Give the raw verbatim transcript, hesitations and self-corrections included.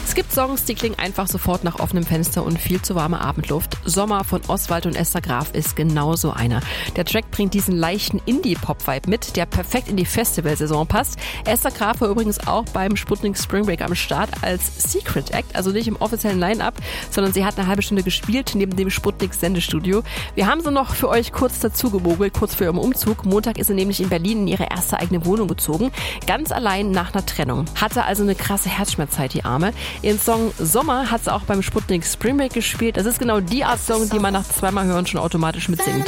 Es gibt Songs, die klingen einfach sofort nach offenem Fenster und viel zu warme Abendluft. Sommer von Oswald und Esther Graf ist genauso einer. Der Track bringt diesen leichten Indie-Pop-Vibe mit, der perfekt in die Festivalsaison passt. Esther Graf war übrigens auch beim Sputnik Spring Break am Start als Secret Act, also nicht im offiziellen Line-Up, sondern sie hat eine halbe Stunde gespielt neben dem Sputnik Sendestudio. Wir haben sie noch für euch kurz dazu gemogelt, kurz vor ihrem Umzug. Montag ist sie nämlich in Berlin in ihre erste eigene Wohnung gezogen, ganz allein nach einer Trennung. Hatte also eine krasse Herzschmerzzeit, die Arme. Ihren Song Sommer hat sie auch beim Sputnik Spring Break gespielt. Das ist genau die Art Song, die man nach zweimal hören schon automatisch mitsingt.